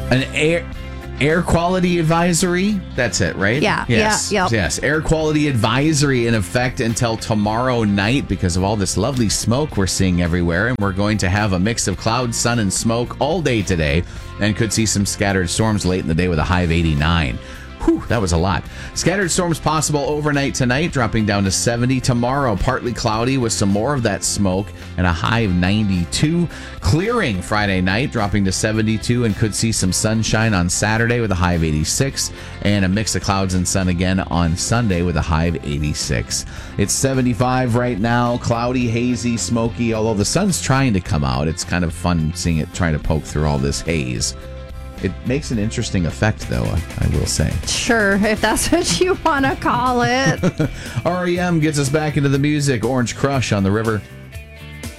An air quality advisory. That's it, right? Yeah. Yes. Yeah. Yep. Yes. Air quality advisory in effect until tomorrow night because of all this lovely smoke we're seeing everywhere. And we're going to have a mix of clouds, sun, and smoke all day today and could see some scattered storms late in the day with a high of 89. Whew, that was a lot. Scattered storms possible overnight tonight, dropping down to 70. Tomorrow, partly cloudy with some more of that smoke and a high of 92. Clearing Friday night, dropping to 72, and could see some sunshine on Saturday with a high of 86. And a mix of clouds and sun again on Sunday with a high of 86. It's 75 right now, cloudy, hazy, smoky. Although the sun's trying to come out, it's kind of fun seeing it trying to poke through all this haze. It makes an interesting effect, though, I will say. Sure, if that's what you want to call it. REM gets us back into the music. Orange Crush on the River.